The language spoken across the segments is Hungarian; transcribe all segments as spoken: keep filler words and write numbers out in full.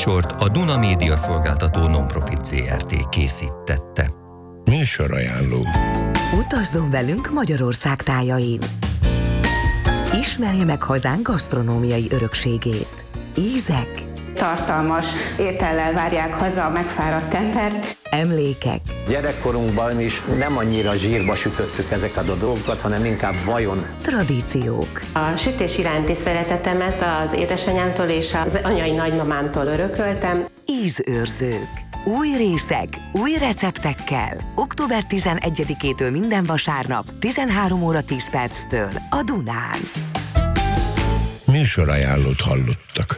műsort a Duna Média Szolgáltató Nonprofit Zé Er Té készítette. Műsorajánló. Utazzon velünk Magyarország tájain. Ismerje meg hazánk gasztronómiai örökségét. Ízek, tartalmas étellel várják haza a megfáradt embert. Emlékek. Gyerekkorunkban is nem annyira zsírba sütöttük ezeket a dolgokat, hanem inkább vajon. Tradíciók. A sütés iránti szeretetemet az édesanyámtól és az anyai nagymamámtól örököltem. Ízőrzők. Új részek, új receptekkel. október tizenegyedikétől minden vasárnap, tizenhárom óra tíz perctől a Dunán. Műsorajánlót hallottak.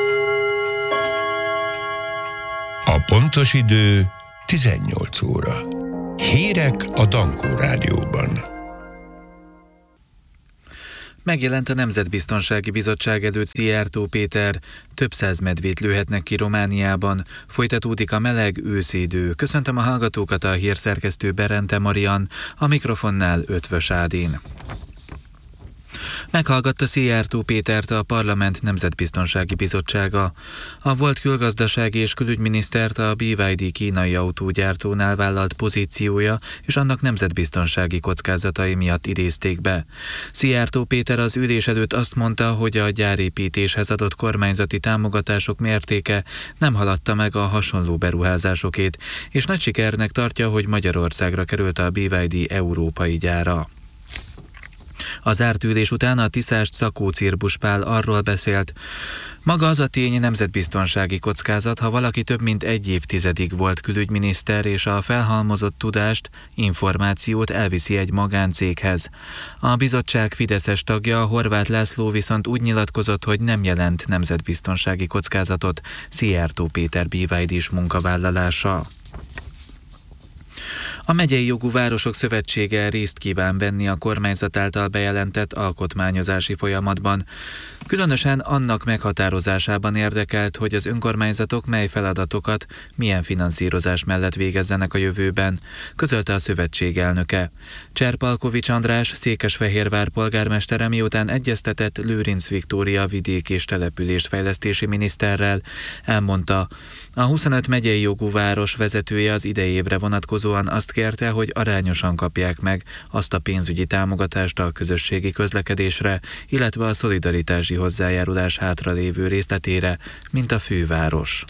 A pontos idő tizennyolc óra. Hírek a Dankó Rádióban. Megjelent a Nemzetbiztonsági Bizottság előtt Szijjártó Péter. Több száz medvét lőhetnek ki Romániában. Folytatódik a meleg őszi idő. Köszöntöm a hallgatókat, a hírszerkesztő Berente Marian, a mikrofonnál Ötvös Ádin. Meghallgatta Szijjártó Pétert a Parlament Nemzetbiztonsági Bizottsága. A volt külgazdasági és külügyminisztert a bé vé dé kínai autógyártónál vállalt pozíciója és annak nemzetbiztonsági kockázatai miatt idézték be. Szijjártó Péter az ülés előtt azt mondta, hogy a gyárépítéshez adott kormányzati támogatások mértéke nem haladta meg a hasonló beruházásokét, és nagy sikernek tartja, hogy Magyarországra került a bé vé dé európai gyára. Az zárt ülés után a tiszást Szakó Cirbusz Pál arról beszélt, maga az a tény nemzetbiztonsági kockázat, ha valaki több mint egy évtizedig volt külügyminiszter, és a felhalmozott tudást, információt elviszi egy magáncéghez. A bizottság fideszes tagja, Horváth László viszont úgy nyilatkozott, hogy nem jelent nemzetbiztonsági kockázatot Szijjártó Péter bé vé dés munkavállalása. A Megyei Jogú Városok Szövetsége részt kíván venni a kormányzat által bejelentett alkotmányozási folyamatban. Különösen annak meghatározásában érdekelt, hogy az önkormányzatok mely feladatokat, milyen finanszírozás mellett végezzenek a jövőben, közölte a szövetség elnöke. Cserpalkovics András, Székesfehérvár polgármestere miután egyeztetett Lőrinc Viktória vidék- és településfejlesztési miniszterrel, elmondta, a huszonöt megyei jogú város vezetője az idei évre vonatkozóan azt kérte, hogy arányosan kapják meg azt a pénzügyi támogatást a közösségi közlekedésre, illetve a szolidaritási hozzájárulás hátralévő részletére, mint a főváros.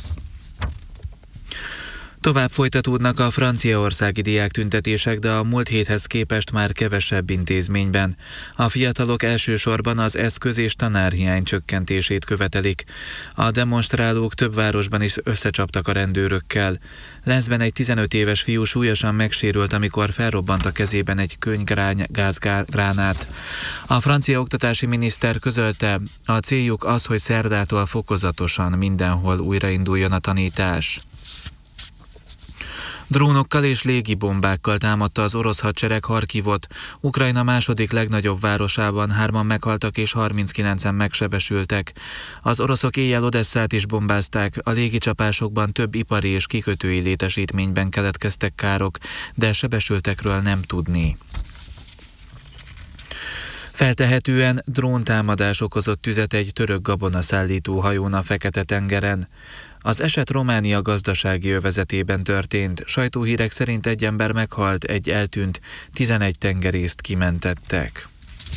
Tovább folytatódnak a franciaországi diáktüntetések, de a múlt héthez képest már kevesebb intézményben. A fiatalok elsősorban az eszköz- és tanárhiány csökkentését követelik. A demonstrálók több városban is összecsaptak a rendőrökkel. Lenzben egy tizenöt éves fiú súlyosan megsérült, amikor felrobbant a kezében egy könygázgránát. A francia oktatási miniszter közölte, a céljuk az, hogy szerdától fokozatosan mindenhol újrainduljon a tanítás. Drónokkal és légibombákkal támadta az orosz hadsereg Harkivot. Ukrajna második legnagyobb városában hárman meghaltak és harminckilencen megsebesültek. Az oroszok éjjel Odesszát is bombázták, a légicsapásokban több ipari és kikötői létesítményben keletkeztek károk, de sebesültekről nem tudni. Feltehetően dróntámadás okozott tüzet egy török gabonaszállító hajón a Fekete-tengeren. Az eset Románia gazdasági övezetében történt, sajtóhírek szerint egy ember meghalt, egy eltűnt, tizenegy tengerészt kimentettek.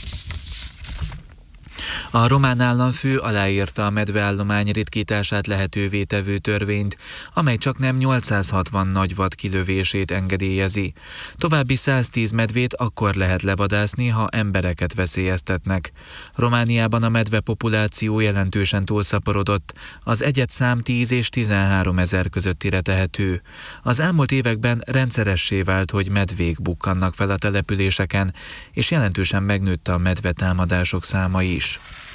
A román államfő aláírta a medveállomány ritkítását lehetővé tevő törvényt, amely csaknem nyolcszázhatvan nagyvad kilövését engedélyezi. További száztíz medvét akkor lehet levadászni, ha embereket veszélyeztetnek. Romániában a medve populáció jelentősen túlszaporodott, az egyedszám tíz és tizenhárom ezer közöttire tehető. Az elmúlt években rendszeressé vált, hogy medvék bukkannak fel a településeken, és jelentősen megnőtt a medvetámadások száma is.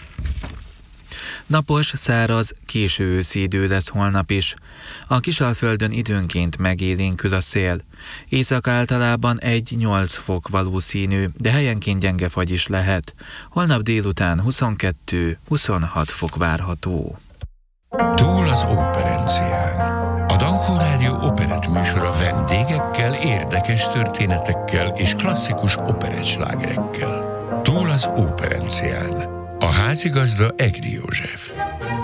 Napos, száraz, késő őszi idő lesz holnap is. A Kisalföldön időnként megélénkül a szél. Éjszaka általában egy-nyolc fok valószínű, de helyenként gyenge fagy is lehet. Holnap délután huszonkettő-huszonhat fok várható. Túl az operencián. A Dankó Rádió operett műsora vendégekkel, érdekes történetekkel és klasszikus operettslágerekkel. Túl az operencián. A házigazda Egri József.